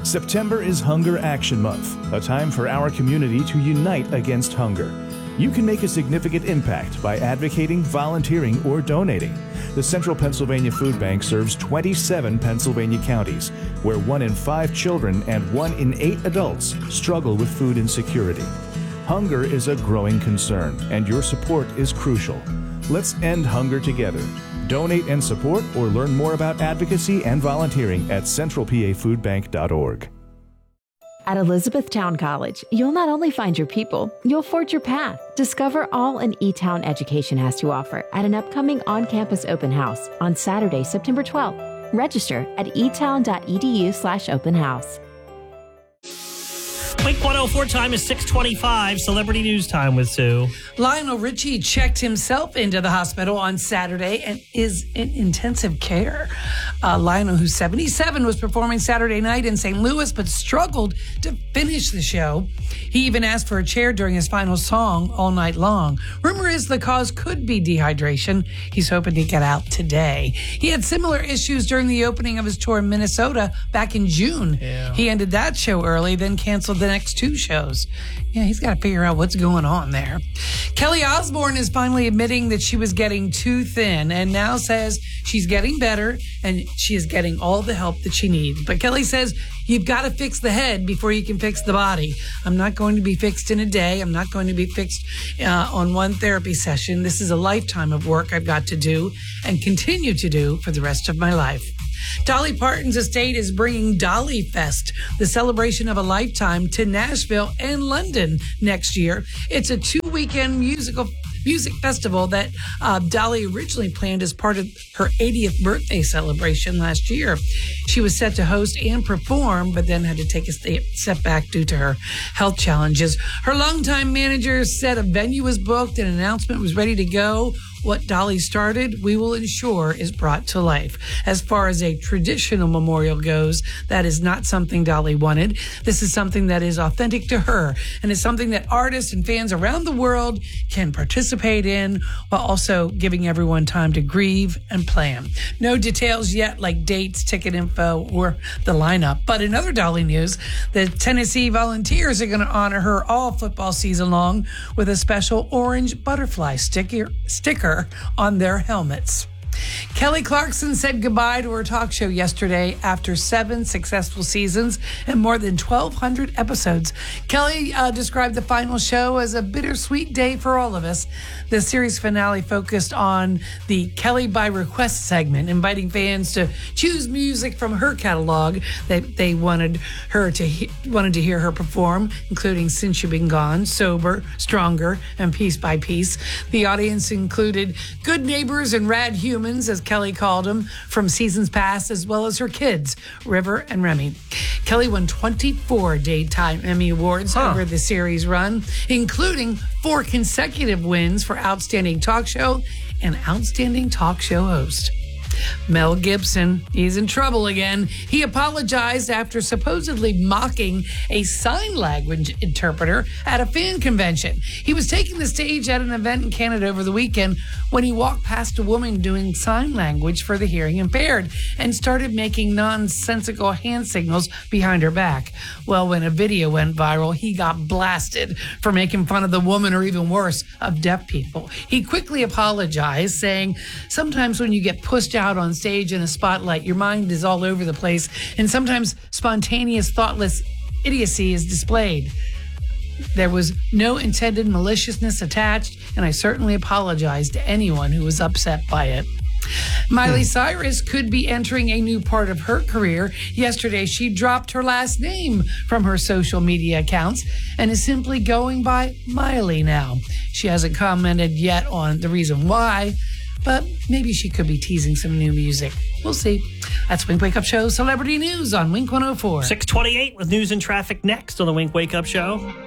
September is Hunger Action Month, a time for our community to unite against hunger. You can make a significant impact by advocating, volunteering, or donating. The Central Pennsylvania Food Bank serves 27 Pennsylvania counties, where 1 in 5 children and 1 in 8 adults struggle with food insecurity. Hunger is a growing concern, and your support is crucial. Let's end hunger together. Donate and support or learn more about advocacy and volunteering at centralpafoodbank.org. At Elizabethtown College, you'll not only find your people, you'll forge your path. Discover all an E-Town education has to offer at an upcoming on-campus open house on Saturday, September 12th. Register at etown.edu/open house. Wink 104 time is 6:25. Celebrity news time with Sue. Lionel Richie checked himself into the hospital on Saturday and is in intensive care. Lionel, who's 77, was performing Saturday night in St. Louis, but struggled to finish the show. He even asked for a chair during his final song all night long. Rumor is the cause could be dehydration. He's hoping to get out today. He had similar issues during the opening of his tour in Minnesota back in June. Yeah. He ended that show early, then canceled the next 2 shows. Yeah, he's got to figure out what's going on there. Kelly Osbourne is finally admitting that she was getting too thin and now says she's getting better and she is getting all the help that she needs. But Kelly says you've got to fix the head before you can fix the body. I'm not going to be fixed in a day. I'm not going to be fixed on one therapy session. This is a lifetime of work I've got to do and continue to do for the rest of my life. Dolly Parton's estate is bringing Dolly Fest, the celebration of a lifetime, to Nashville and London next year. It's a 2-weekend music festival that Dolly originally planned as part of her 80th birthday celebration last year. She was set to host and perform, but then had to take a step back due to her health challenges. Her longtime manager said a venue was booked and an announcement was ready to go. What Dolly started, we will ensure is brought to life. As far as a traditional memorial goes, that is not something Dolly wanted. This is something that is authentic to her and is something that artists and fans around the world can participate in while also giving everyone time to grieve and plan. No details yet, like dates, ticket info, or the lineup. But in other Dolly news, the Tennessee Volunteers are going to honor her all football season long with a special orange butterfly sticker on their helmets. Kelly Clarkson said goodbye to her talk show yesterday after 7 successful seasons and more than 1,200 episodes. Kelly described the final show as a bittersweet day for all of us. The series finale focused on the Kelly by Request segment, inviting fans to choose music from her catalog that they wanted to hear her perform, including Since You've Been Gone, Sober, Stronger, and Piece by Piece. The audience included good neighbors and rad humans, as Kelly called them, from seasons past, as well as her kids, River and Remy. Kelly won 24 Daytime Emmy Awards over the series run, including 4 consecutive wins for Outstanding Talk Show and Outstanding Talk Show Host. Mel Gibson, he's in trouble again. He apologized after supposedly mocking a sign language interpreter at a fan convention. He was taking the stage at an event in Canada over the weekend when he walked past a woman doing sign language for the hearing impaired and started making nonsensical hand signals behind her back. Well, when a video went viral, he got blasted for making fun of the woman, or even worse, of deaf people. He quickly apologized, saying, "Sometimes when you get pushed out on stage in a spotlight, your mind is all over the place, and sometimes spontaneous, thoughtless idiocy is displayed. There was no intended maliciousness attached, and I certainly apologize to anyone who was upset by it." Miley Cyrus could be entering a new part of her career. Yesterday, she dropped her last name from her social media accounts and is simply going by Miley now. She hasn't commented yet on the reason why, but maybe she could be teasing some new music. We'll see. That's Wink Wake Up Show Celebrity News on Wink 104. 6:28 with news and traffic next on the Wink Wake Up Show.